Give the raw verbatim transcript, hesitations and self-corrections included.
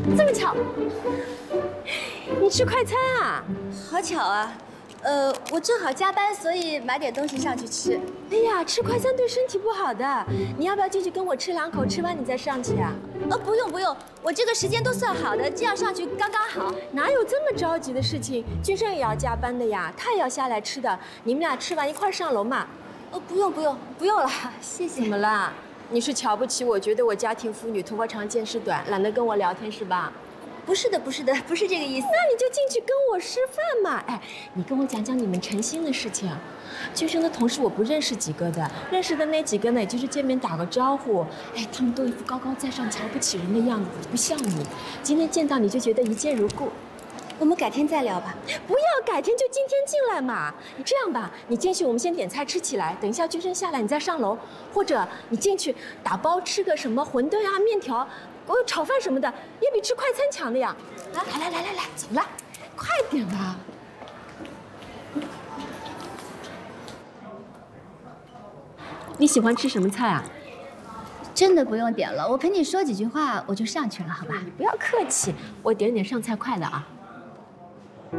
这么巧，你吃快餐啊？ 好巧啊！呃，我正好加班，所以买点东西上去吃。 哎呀，吃快餐对身体不好的，你要不要进去跟我吃两口？吃完你再上去啊？ 呃，不用不用，我这个时间都算好的，这样上去刚刚好。 哪有这么着急的事情？君生也要加班的呀，他也要下来吃的。你们俩吃完一块上楼嘛？ 呃，不用不用不用了，谢谢。 怎么啦？你是瞧不起我，觉得我家庭妇女头发长见识短，懒得跟我聊天是吧？ 不是的，不是的，不是这个意思。 那你就进去跟我吃饭嘛。哎，你跟我讲讲你们陈星的事情。君生的同事我不认识几个的，认识的那几个呢，也就是见面打个招呼。哎，他们都一副高高在上、瞧不起人的样子，不像你。今天见到你就觉得一见如故。 我们改天再聊吧。 不要改天，就今天进来嘛。这样吧，你进去我们先点菜吃起来，等一下君生下来你再上楼，或者你进去打包吃个什么馄饨啊、面条。我有炒饭什么的，也比吃快餐强的呀！来来来来来来，走了，快点吧！你喜欢吃什么菜啊？ 真的不用点了，我陪你说几句话我就上去了，好吧？ 你不要客气，我点点上菜快的啊。